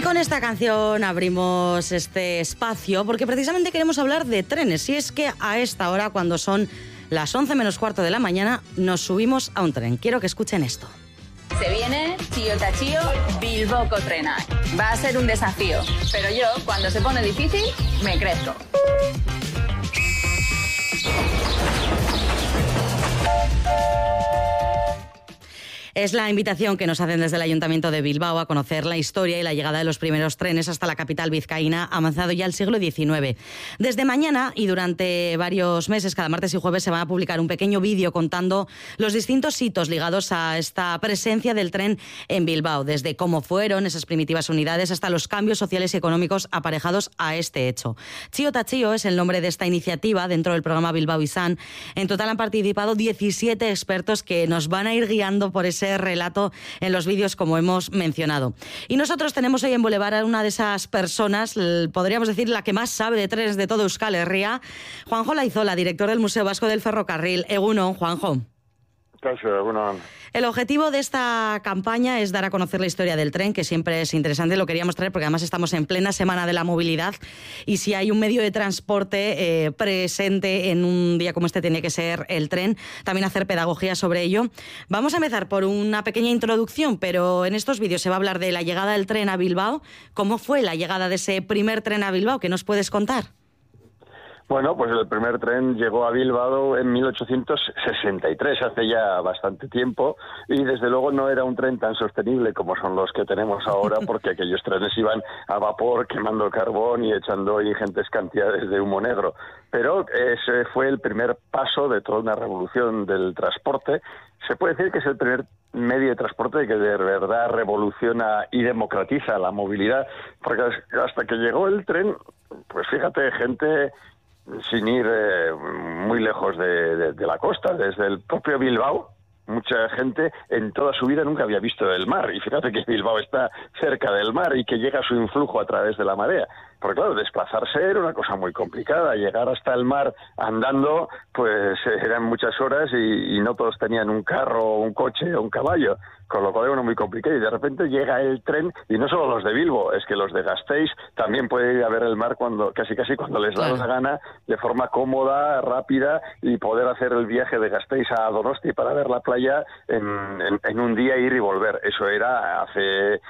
Y con esta canción abrimos este espacio porque precisamente queremos hablar de trenes. Y es que a esta hora, cuando son las 11 menos cuarto de la mañana, nos subimos a un tren. Quiero que escuchen esto. Se viene Chío Tachío Bilboko Trena. Va a ser un desafío, pero yo, cuando se pone difícil, me crezco. Es la invitación que nos hacen desde el Ayuntamiento de Bilbao a conocer la historia y la llegada de los primeros trenes hasta la capital vizcaína, avanzado ya al siglo XIX. Desde mañana y durante varios meses, cada martes y jueves, se van a publicar un pequeño vídeo contando los distintos hitos ligados a esta presencia del tren en Bilbao, desde cómo fueron esas primitivas unidades hasta los cambios sociales y económicos aparejados a este hecho. Chío Tachío es el nombre de esta iniciativa dentro del programa Bilbao Izan. En total han participado 17 expertos que nos van a ir guiando por ese relato en los vídeos, como hemos mencionado. Y nosotros tenemos hoy en Boulevard a una de esas personas, podríamos decir la que más sabe de trenes de todo Euskal Herria, Juanjo Laizola, director del Museo Vasco del Ferrocarril. Egunon, Juanjo. El objetivo de esta campaña es dar a conocer la historia del tren, que siempre es interesante, lo queríamos traer porque además estamos en plena Semana de la Movilidad y si hay un medio de transporte presente en un día como este tiene que ser el tren, también hacer pedagogía sobre ello. Vamos a empezar por una pequeña introducción, pero en estos vídeos se va a hablar de la llegada del tren a Bilbao. ¿Cómo fue la llegada de ese primer tren a Bilbao? ¿Qué nos puedes contar? Bueno, pues el primer tren llegó a Bilbao en 1863, hace ya bastante tiempo, y desde luego no era un tren tan sostenible como son los que tenemos ahora, porque aquellos trenes iban a vapor, quemando carbón y echando ingentes cantidades de humo negro. Pero ese fue el primer paso de toda una revolución del transporte. Se puede decir que es el primer medio de transporte que de verdad revoluciona y democratiza la movilidad, porque hasta que llegó el tren, pues fíjate, gente sin ir muy lejos de la costa, desde el propio Bilbao, mucha gente en toda su vida nunca había visto el mar, y fíjate que Bilbao está cerca del mar y que llega su influjo a través de la marea. Porque claro, desplazarse era una cosa muy complicada, llegar hasta el mar andando, pues eran muchas horas y no todos tenían un carro, un coche o un caballo, con lo cual era muy complicado. Y de repente llega el tren, y no solo los de Bilbo, es que los de Gasteiz también pueden ir a ver el mar cuando casi cuando les da la gana, de forma cómoda, rápida, y poder hacer el viaje de Gasteiz a Donosti para ver la playa en un día, ir y volver. Eso era hace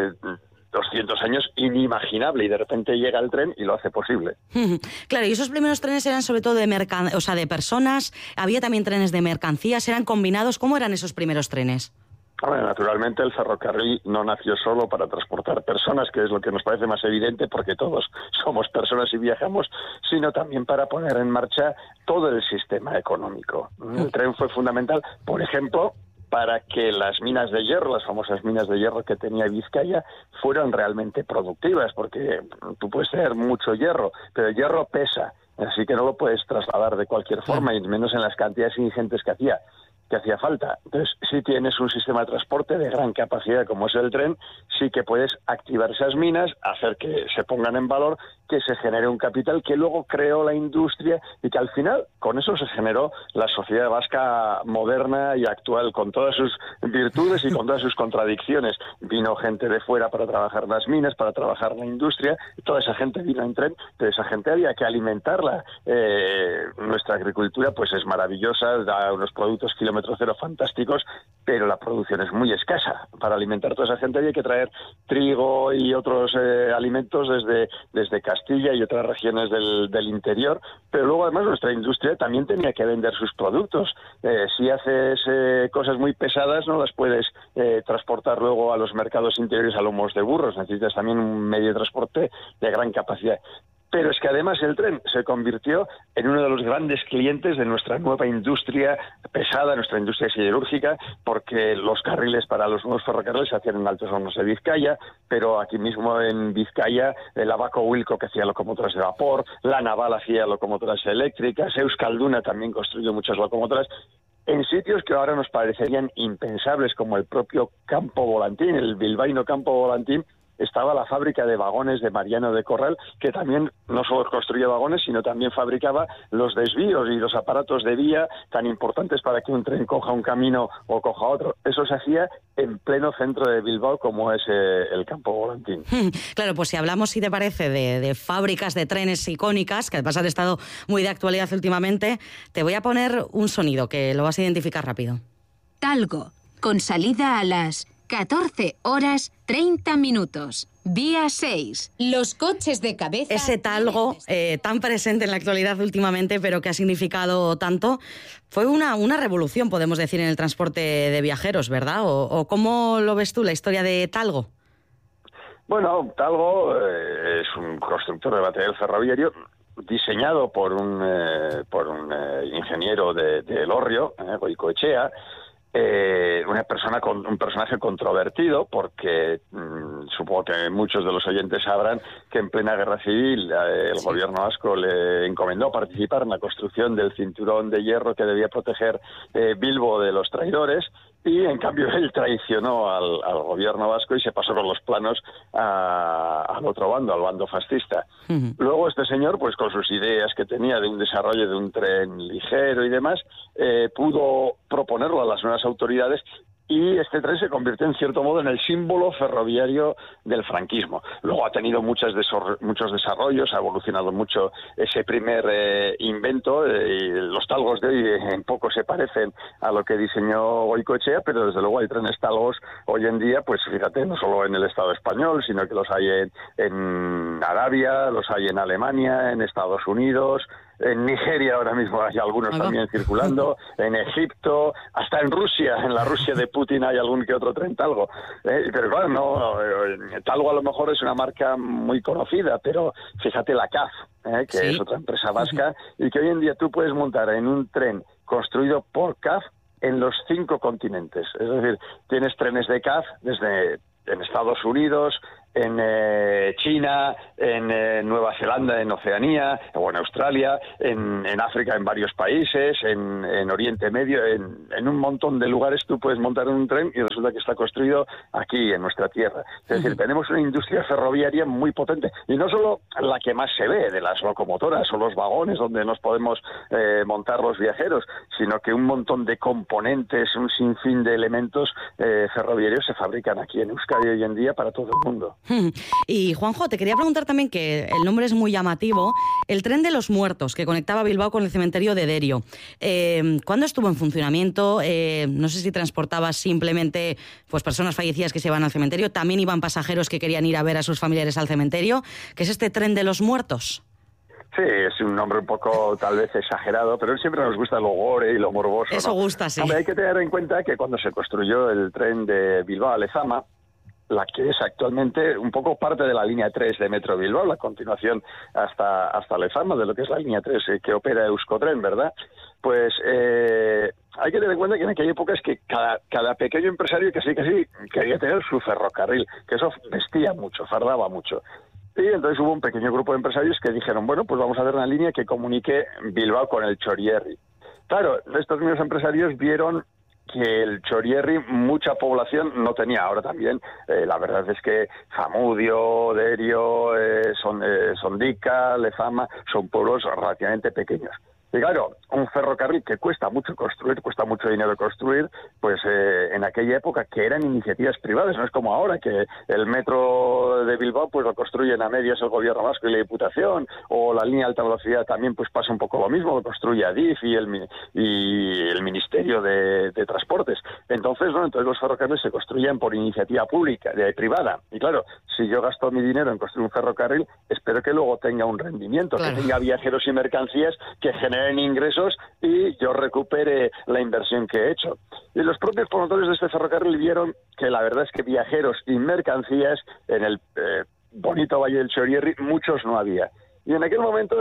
200 años inimaginable, y de repente llega el tren y lo hace posible. Claro, y esos primeros trenes eran sobre todo de personas, había también trenes de mercancías, eran combinados. ¿Cómo eran esos primeros trenes? Bueno, naturalmente el ferrocarril no nació solo para transportar personas, que es lo que nos parece más evidente porque todos somos personas y viajamos, sino también para poner en marcha todo el sistema económico. El tren fue fundamental, por ejemplo, para que las minas de hierro, las famosas minas de hierro que tenía Vizcaya, fueran realmente productivas, porque tú puedes tener mucho hierro, pero el hierro pesa, así que no lo puedes trasladar de cualquier forma, y menos en las cantidades ingentes que hacía falta. Entonces, si tienes un sistema de transporte de gran capacidad como es el tren, sí que puedes activar esas minas, hacer que se pongan en valor, que se genere un capital que luego creó la industria, y que al final con eso se generó la sociedad vasca moderna y actual, con todas sus virtudes y con todas sus contradicciones. Vino gente de fuera para trabajar las minas, para trabajar la industria, y toda esa gente vino en tren, pero esa gente había que alimentarla. Nuestra agricultura pues es maravillosa, da unos productos kilómetro cero fantásticos, pero la producción es muy escasa. Para alimentar a toda esa gente había que traer trigo y otros alimentos desde Castilla y otras regiones del interior, pero luego además nuestra industria también tenía que vender sus productos. Si haces cosas muy pesadas, no las puedes transportar luego a los mercados interiores a lomos de burros, necesitas también un medio de transporte de gran capacidad. Pero es que además el tren se convirtió en uno de los grandes clientes de nuestra nueva industria pesada, nuestra industria siderúrgica, porque los carriles para los nuevos ferrocarriles se hacían en Altos Hornos de Vizcaya, pero aquí mismo en Vizcaya, el Abaco Wilco, que hacía locomotoras de vapor, la Naval hacía locomotoras eléctricas, Euskalduna también construyó muchas locomotoras, en sitios que ahora nos parecerían impensables, como el propio Campo Volantín, el bilbaíno Campo Volantín, estaba la fábrica de vagones de Mariano de Corral, que también no solo construía vagones, sino también fabricaba los desvíos y los aparatos de vía tan importantes para que un tren coja un camino o coja otro. Eso se hacía en pleno centro de Bilbao, como es el Campo Volantín. Claro, pues si hablamos, si te parece, de fábricas de trenes icónicas, que además han estado muy de actualidad últimamente, te voy a poner un sonido que lo vas a identificar rápido. Talgo, con salida a las 14:30, vía 6. Los coches de cabeza... Ese talgo, tan presente en la actualidad últimamente, pero que ha significado tanto, fue una revolución, podemos decir, en el transporte de viajeros, ¿verdad? ¿O cómo lo ves tú, la historia de Talgo? Bueno, Talgo es un constructor de material ferroviario diseñado por un ingeniero de Elorrio, Goicoechea, un personaje controvertido, porque supongo que muchos de los oyentes sabrán que en plena guerra civil el gobierno vasco le encomendó participar en la construcción del cinturón de hierro que debía proteger Bilbo de los traidores, y en cambio él traicionó al gobierno vasco y se pasó con los planos al otro bando, al bando fascista. Uh-huh. Luego este señor, pues con sus ideas que tenía de un desarrollo de un tren ligero y demás, pudo proponerlo a las nuevas autoridades, y este tren se convirtió en cierto modo en el símbolo ferroviario del franquismo. Luego ha tenido muchos desarrollos, ha evolucionado mucho ese primer invento, y los talgos de hoy en poco se parecen a lo que diseñó Goicoechea, pero desde luego hay trenes talgos hoy en día, pues fíjate, no solo en el Estado español, sino que los hay en Arabia, los hay en Alemania, en Estados Unidos, en Nigeria ahora mismo hay algunos también circulando, en Egipto, hasta en Rusia, en la Rusia de Putin hay algún que otro tren Talgo. Pero claro, Talgo a lo mejor es una marca muy conocida, pero fíjate la CAF, que ¿sí? Es otra empresa vasca, y que hoy en día tú puedes montar en un tren construido por CAF en los 5 continentes. Es decir, tienes trenes de CAF en Estados Unidos, en China, en Nueva Zelanda, en Oceanía, o en Australia, en África, en varios países, en Oriente Medio, en un montón de lugares tú puedes montar un tren y resulta que está construido aquí, en nuestra tierra. Es decir, tenemos una industria ferroviaria muy potente, y no solo la que más se ve, de las locomotoras o los vagones donde nos podemos montar los viajeros, sino que un montón de componentes, un sinfín de elementos ferroviarios se fabrican aquí en Euskadi hoy en día para todo el mundo. Y Juanjo, te quería preguntar también, que el nombre es muy llamativo, el tren de los muertos que conectaba Bilbao con el cementerio de Derio. ¿Cuándo estuvo en funcionamiento? No sé si transportaba simplemente pues personas fallecidas que se iban al cementerio, también iban pasajeros que querían ir a ver a sus familiares al cementerio. ¿Qué es este tren de los muertos? Sí, es un nombre un poco tal vez exagerado, pero siempre nos gusta lo gore y lo morboso. Eso, ¿no? Gusta, sí. Hombre, hay que tener en cuenta que cuando se construyó el tren de Bilbao a Lezama, la que es actualmente un poco parte de la línea 3 de Metro Bilbao, la continuación hasta Lezama, de lo que es la línea 3 que opera Euskotren, ¿verdad? Pues hay que tener en cuenta que en aquella época es que cada pequeño empresario casi quería tener su ferrocarril, que eso vestía mucho, fardaba mucho. Y entonces hubo un pequeño grupo de empresarios que dijeron, bueno, pues vamos a hacer una línea que comunique Bilbao con el Chorierri. Claro, estos mismos empresarios vieron que el Chorierri mucha población no tenía. Ahora también, la verdad es que Zamudio, Derio, Sondica, Lezama, son pueblos relativamente pequeños. Y claro, un ferrocarril que cuesta mucho construir, cuesta mucho dinero construir, pues en aquella época, que eran iniciativas privadas, no es como ahora, que el metro de Bilbao pues lo construyen a medias el gobierno vasco y la Diputación, o la línea de alta velocidad también pues pasa un poco lo mismo, lo construye Adif y el Ministerio de Transportes. Entonces los ferrocarriles se construyen por iniciativa pública, privada. Y claro, si yo gasto mi dinero en construir un ferrocarril, espero que luego tenga un rendimiento, claro, que tenga viajeros y mercancías que generen ingresos y yo recupere la inversión que he hecho. Y los propios promotores de este ferrocarril vieron que la verdad es que viajeros y mercancías en el bonito Valle del Chorierri muchos no había. Y en aquel momento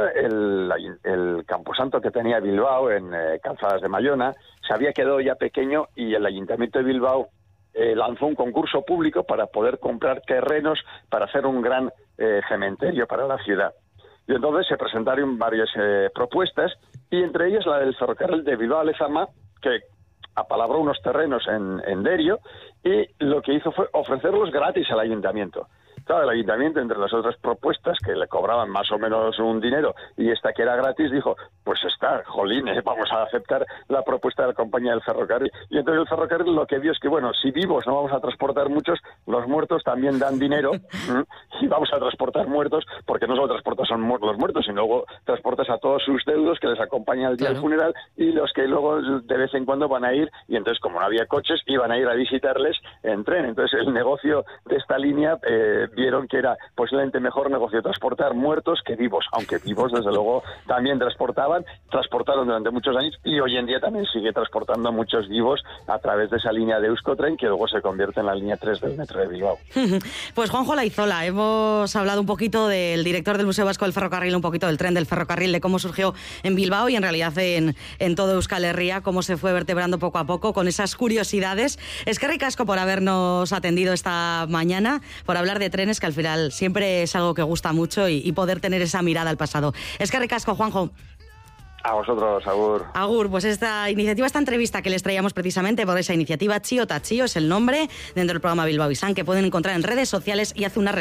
el camposanto que tenía Bilbao en Calzadas de Mayona se había quedado ya pequeño, y el Ayuntamiento de Bilbao lanzó un concurso público para poder comprar terrenos para hacer un gran cementerio para la ciudad. Y entonces se presentaron varias propuestas, y entre ellas la del ferrocarril de Bilbao a Lezama, que apalabró unos terrenos en Derio, y lo que hizo fue ofrecerlos gratis al ayuntamiento. Claro, el ayuntamiento, entre las otras propuestas que le cobraban más o menos un dinero y esta que era gratis, dijo, pues está, jolín, vamos a aceptar la propuesta de la compañía del ferrocarril. Y entonces el ferrocarril lo que vio es que, bueno, si vivos no vamos a transportar muchos, los muertos también dan dinero y vamos a transportar muertos, porque no solo transportas son los muertos, sino luego transportas a todos sus deudos que les acompañan al día del funeral y los que luego de vez en cuando van a ir, y entonces como no había coches, iban a ir a visitarles en tren. Entonces el negocio de esta línea vieron que era posiblemente mejor negocio transportar muertos que vivos, aunque vivos desde luego también transportaron durante muchos años y hoy en día también sigue transportando a muchos vivos a través de esa línea de Euskotren, que luego se convierte en la línea 3 del metro de Bilbao. Pues Juanjo Laizola, hemos hablado un poquito del director del Museo Vasco del Ferrocarril, un poquito del tren del ferrocarril, de cómo surgió en Bilbao y en realidad en todo Euskal Herria, cómo se fue vertebrando poco a poco con esas curiosidades. Eskerrik asko por habernos atendido esta mañana, por hablar de trenes, que al final siempre es algo que gusta mucho y poder tener esa mirada al pasado. Eskerrik asko, Juanjo. A vosotros, Agur. Agur, pues esta iniciativa, esta entrevista que les traíamos precisamente por esa iniciativa, Chío ta Chío es el nombre, dentro del programa Bilbao Izan, que pueden encontrar en redes sociales, y hace una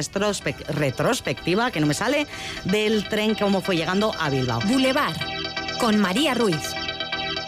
retrospectiva, que no me sale, del tren, cómo fue llegando a Bilbao. Boulevard, con María Ruiz.